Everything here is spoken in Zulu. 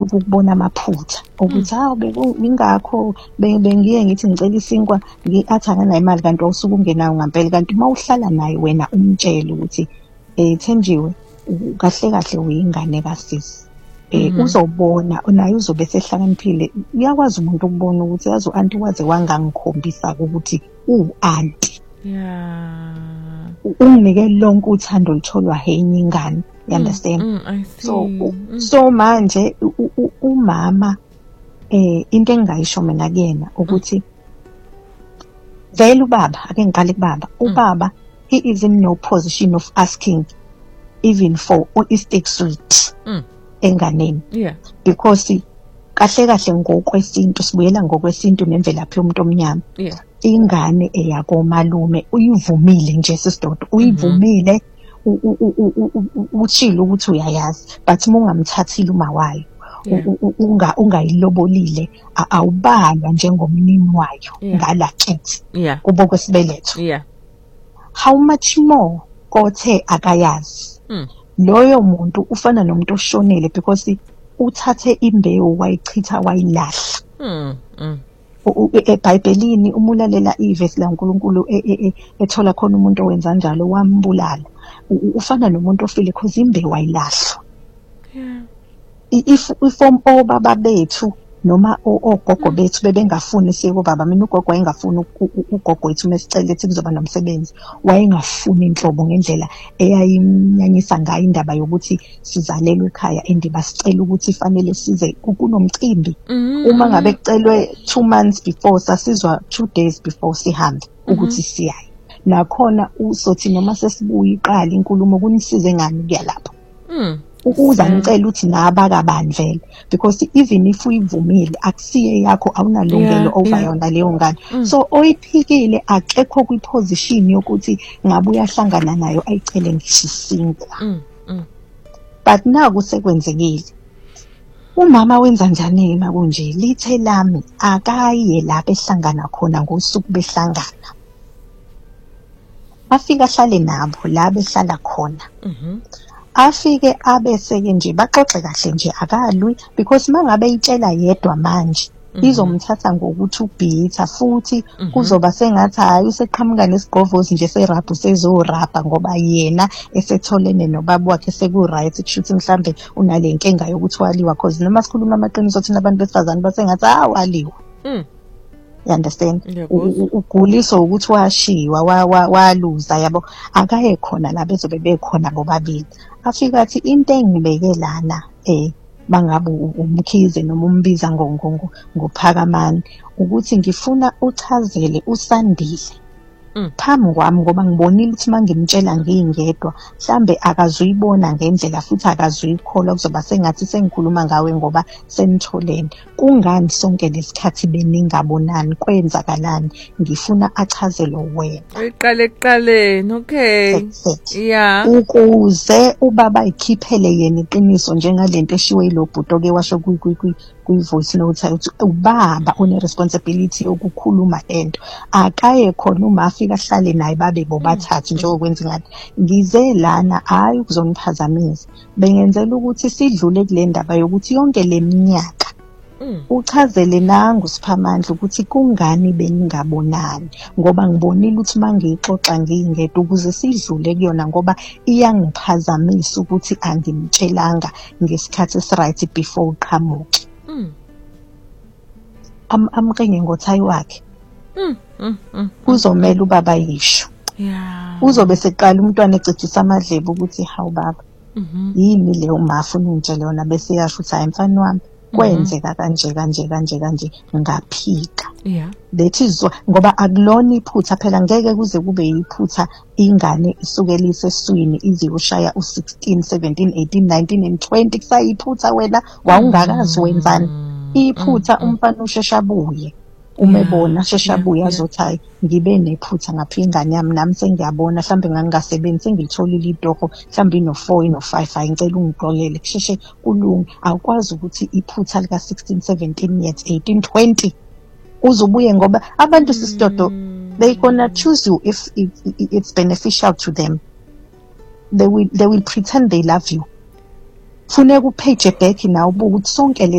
ukubona amaphutha ukuthi ingakho bengiye ngithi ngicela isinkwa athi akanayo imali kanti wawusuke ungenayo ngampela. Kanti uma uhlala naye wena umtshele ukuthi Thenjiwe kahle kahle uyingane kasisi, uzobona naye uzobe sehlakaniphile. Uyakwazi umuntu ukubona ukuthi yazi u-anti waze wangangikhombisa ukuthi u-anti. Unginike lonke uthando olutholwa enye ingane. You understand? I see. So manje umama into engayisho mina kuyena ukuthi vele ubaba, ake ngiqale kubaba. Ubaba he is in no position of asking even for i-steak sweet enganeni. Because kahle kahle ngokwesintu, sibuyela ngokwesintu nemvelaphi yomuntu omnyama. Ingane eyakomalume uyivumile nje sisidoda, uyivumile utshilo ukuthi uyayazi, but mungamthathile uma wayo ungayilobolile awubalwa njengomnini wayo ngalakithi kubo kwesibeletho. How much more kothe akayazi loyo muntu ufana nomuntu oshonele because uthathe imbewu wayichitha wayilahla. eBhayibhelini umulalela ivesi laNkulunkulu ethola khona umuntu owenza njalo wambulala. Ufana nomuntu ofile cause imbewu ayilahlwa. If obaba bethu noma ogogo bethu bebengafuni siko baba, mina ugogo wayengafuni ugogo wethu mesicela ethi kuzoba nomsebenzi, wayengafuni inhlobo ngendlela eyayimnyanyisa ngayo indaba yokuthi sizalelwe ekhaya endiba sicela ukuthi fanele size kunomcimbi. Uma ngabe kucelwe 2 months before sasizwa 2 days before sihambe ukuthi siyayi. Nakhona usothi noma sesibuya iqala inkulumo kunisize ngani kuya lapho. Ukuza ngicela ukuthi naba kabandlela because even if uyivumile akusiye yakho, awunalungelo over yona leyo ngane. So oyiphikile akekho kwiposition yokuthi ngabe uyahlangana nayo ayicele ngishisinkwa. But now kusekwenzekile. Umama wenza njani ema kunje? Lithe lami akaye lapho ehlangana khona ngosuku behlangana. Afika ahlale nabo la behlala khona. Afike abeseke nje baxoxe kahle nje akalwi because mangabe itshela yedwa manje izomthatha ngokuthi ubhitha futhi kuzoba sengathi hayi useqhamuka nesigovozi nje seraphu sezorapha ngoba yena esetholene nobaba wakhe seku-right kushuthi mhlambe unale nkinga yokuthi waliwa cause noma sikhuluma amaqiniso thina abantu besifazane basengathi waliwa. You understand? Uguliso ukuthi washiwa waluza yabo akaye khona la bezobe bekhona bobabili. Afika athi into engibeke lana bangabe umkhize noma umbiza ngophakamani ukuthi ngifuna uchazele uSandile phambi kwami ngoba ngibonile ukuthi mangimtshela ngingedwa mhlambe akazuyibona ngendlela futhi akazuyikholwa kuzoba sengathi sengikhuluma ngawe ngoba senitholene. Kungani sonke lesikhathi beningabonani, kwenzakalani? Ngifuna achazelwe wena. Eqaleni, okay. Ukuze ubaba ikhiphele yena iqiniso njengalento eshiwe yilobhuto ke washo kwi-voice note ukuthi ubaba une-responsibility yokukhuluma lento. Akaye khona uma afika ahlale naye babe bobathathu njengokwenza ngathi ngize lana hayi ukuzoniphazamisa. Bengenzela ukuthi sidlule kule ndaba yokuthi yonke leminyaka uchazele nangu Siphamandla ukuthi kungani beningabonani ngoba ngibonile ukuthi mangixoxa ngingedwa ukuze sidlule kuyona ngoba iyangiphazamisa ukuthi angimtshelanga ngesikhathi esiright before uqhamuke. Amqenge ngothayi wakhe. Kuzomela ubaba yisho. Uzobe seqala umntwana ecithisa amadlebe ukuthi hawu baba yini leyo mafuna ungitshela yona bese yasho ukuthi hayi mfana wami kwenzeka kanje ngaphika. That is ngoba akulona iphutha phela ngeke kuze kube yiphutha ingane isukela iseswini ize ushaya u16 17 18 19 and 20 kusayiphutha wena wawungakazi wenzani. Iphutha umfana usheshabuye umebona sheshabuye azothi hayi ngibe nephutha ngapha ingane yami nami sengiyabona mhlambe ngangasebenzi sengilitholile idoko mhlambe ino4 ino5 hayi ngicela ungixolele kusheshe kulunge. Awukwazi ukuthi iphutha lika 16 17 years 18 20 uzubuye ngoba abantu sisidodo they gonna choose you if it's beneficial to them. They will pretend they love you. Funeka upage back nawo ukuthi sonke